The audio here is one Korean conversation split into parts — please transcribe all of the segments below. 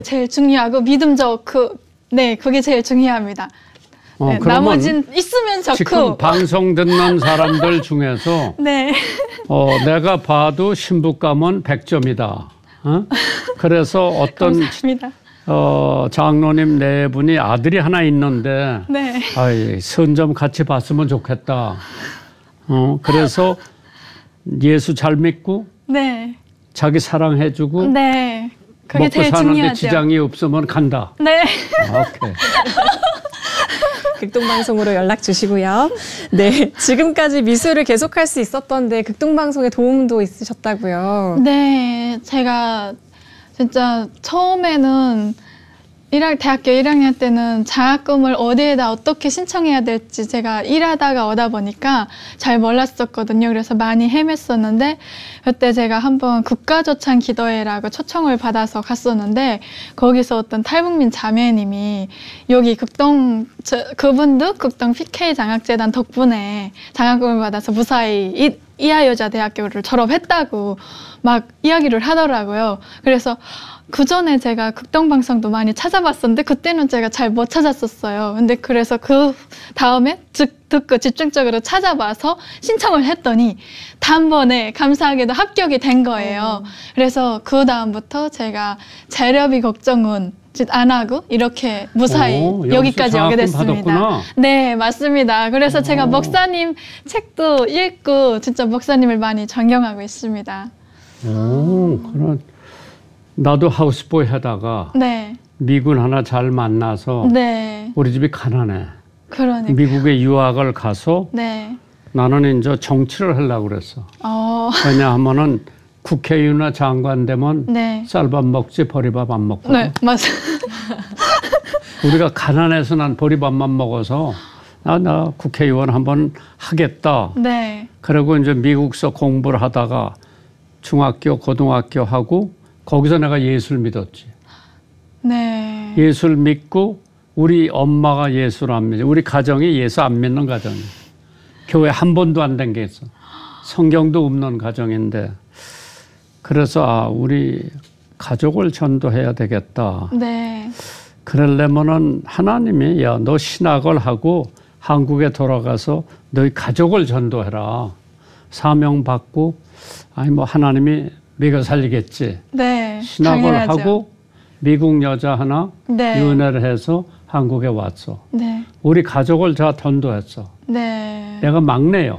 제일 중요하고 믿음적 네, 그게 제일 중요합니다. 네, 나머진 있으면 좋고. 지금 방송 듣는 사람들 중에서 네. 내가 봐도 신부감은 100점이다. 그래서 어떤 감사합니다. 장로님 네 분이 아들이 하나 있는데 네. 선 좀 같이 봤으면 좋겠다. 그래서 예수 잘 믿고 네. 자기 사랑해주고 네. 그게 먹고 제일 사는데 중요하죠. 지장이 없으면 간다. 네. 오케이. 극동방송으로 연락 주시고요. 네, 지금까지 미술을 계속할 수 있었던데 극동방송에 도움도 있으셨다고요. 네, 제가 진짜 처음에는 대학교 1학년 때는 장학금을 어디에다 어떻게 신청해야 될지 제가 일하다가 오다 보니까 잘 몰랐었거든요. 그래서 많이 헤맸었는데 그때 제가 한번 국가조찬 기도회라고 초청을 받아서 갔었는데 거기서 어떤 탈북민 자매님이 여기 그분도 극동 PK 장학재단 덕분에 장학금을 받아서 무사히 이하여자대학교를 졸업했다고 막 이야기를 하더라고요. 그래서 그 전에 제가 극동방송도 많이 찾아봤었는데 그때는 제가 잘 못 찾았었어요. 근데 그래서 그 다음에 듣고 집중적으로 찾아봐서 신청을 했더니 단번에 감사하게도 합격이 된 거예요. 그래서 그 다음부터 제가 재료비 걱정은 안 하고 이렇게 무사히 여기까지 오게 됐습니다. 받았구나. 네, 맞습니다. 그래서 제가 목사님 책도 읽고 진짜 목사님을 많이 존경하고 있습니다. 그런. 나도 하우스보이 하다가 네. 미군 하나 잘 만나서 네. 우리 집이 가난해. 그러니까. 미국에 유학을 가서 네. 나는 이제 정치를 하려고 그랬어. 왜냐하면은 국회의원이나 장관 되면 네. 쌀밥 먹지 보리밥 안 먹거든. 네, 맞아요. 우리가 가난해서 난 보리밥만 먹어서 나 국회의원 한번 하겠다. 네. 그리고 이제 미국서 공부를 하다가 중학교, 고등학교 하고 거기서 내가 예수를 믿었지. 네. 예수를 믿고 우리 엄마가 예수를 안 믿어. 우리 가정이 예수 안 믿는 가정이야. 교회 한 번도 안 된 게 있어. 성경도 없는 가정인데 그래서 우리 가족을 전도해야 되겠다. 네. 그러려면은 하나님이 야, 너 신학을 하고 한국에 돌아가서 너희 가족을 전도해라. 사명 받고 뭐 하나님이 네가 살리겠지. 네. 신학을 당연하죠. 하고 미국 여자 하나 네. 연애를 해서 한국에 왔어. 네. 우리 가족을 다 전도했어. 네. 내가 막내요.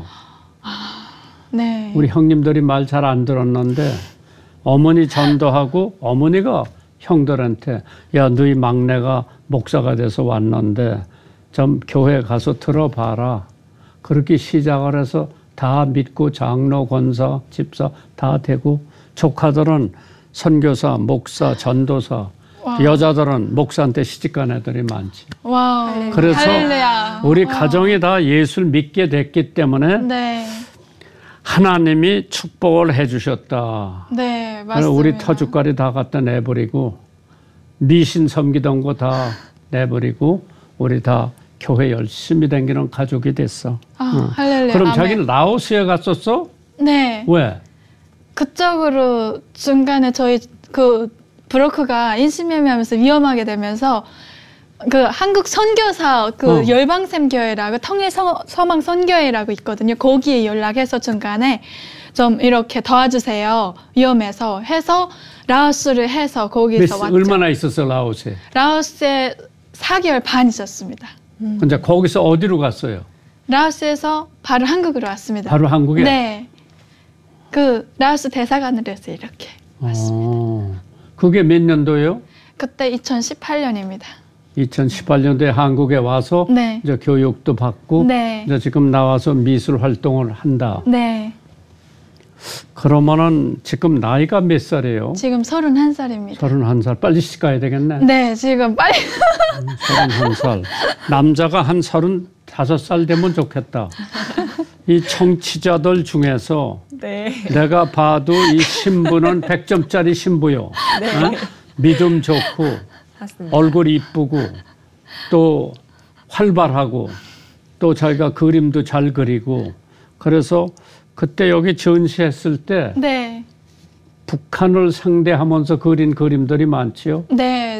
네. 우리 형님들이 말 잘 안 들었는데 어머니 전도하고 어머니가 형들한테 야, 너희 막내가 목사가 돼서 왔는데 좀 교회 가서 들어봐라. 그렇게 시작을 해서 다 믿고 장로, 권사, 집사 다 되고 조카들은 선교사, 목사, 전도사, 와. 여자들은 목사한테 시집간 애들이 많지. 와. 그래서 할렐루야. 우리 가정이 다 예수를 믿게 됐기 때문에 네. 하나님이 축복을 해주셨다. 네, 맞습니다. 우리 터줏가리 다 갖다 내버리고 미신 섬기던 거 다 내버리고 우리 다 교회 열심히 다니는 가족이 됐어. 할렐루야. 그럼 아멘. 자기는 라오스에 갔었어? 네. 왜? 그쪽으로 중간에 저희 브로커가 인신매매하면서 위험하게 되면서 한국 선교사 열방샘교회라고 통일서망 선교회라고 있거든요. 거기에 연락해서 중간에 좀 이렇게 도와주세요. 위험해서 해서 라오스를 해서 거기서 왔죠. 얼마나 있었어 라오스에? 라오스에 4개월 반 있었습니다. 근데 거기서 어디로 갔어요? 라오스에서 바로 한국으로 왔습니다. 바로 한국에? 네. 라오스 대사관으로 해서 이렇게 왔습니다. 그게 몇 년도예요? 그때 2018년입니다. 2018년도에 한국에 와서 네. 이제 교육도 받고 네. 이제 지금 나와서 미술 활동을 한다. 네. 그러면은 지금 나이가 몇 살이에요? 지금 31살입니다. 31살. 빨리 시집 가야 되겠네. 네, 지금 빨리. 31살. 남자가 한 35살 되면 좋겠다. 이 청취자들 중에서 네. 내가 봐도 이 신부는 100점짜리 신부요. 네. 믿음 좋고 맞습니다. 얼굴 이쁘고 또 활발하고 또 자기가 그림도 잘 그리고 그래서 그때 여기 전시했을 때 네. 북한을 상대하면서 그린 그림들이 많지요. 네.